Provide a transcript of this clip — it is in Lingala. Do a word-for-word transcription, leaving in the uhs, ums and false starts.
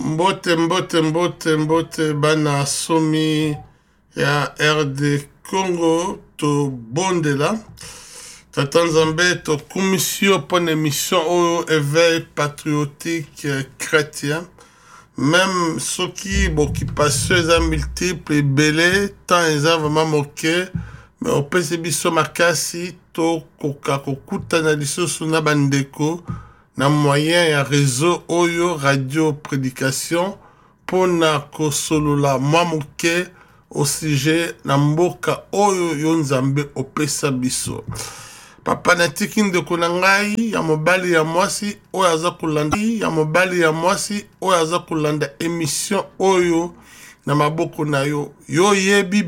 Mbote mbote mbote mbote bana somi ya R D Congo to bondela. Tata Nzambe to commission pour une émission au éveil patriotique chrétien. Même ceux qui occupation est multiple et belé, tant ils ont vraiment moqué, mais au P C B so makasi to koka kokuta na liso suna bandeko na moyen ya réseau oyo radio prédication pour na kosolola mamuke au sujet na mboka oyo yo Nzambe opesa biso. Papa natiki ndeko na ngai ya mobali ya mwasi oyo aza kolanda ya mobali ya mwasi oyo aza kolanda émission oyo na maboko na yo yo yebi